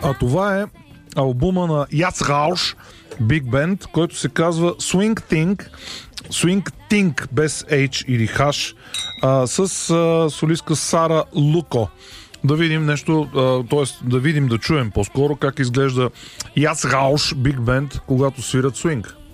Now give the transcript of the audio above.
А това е албума на Яц Рауш Big Band, който се казва Swing Think без H или H, с солистка Сара Луко. Да видим нещо, да чуем по-скоро как изглежда Яц Рауш Big Band, когато свират свинг.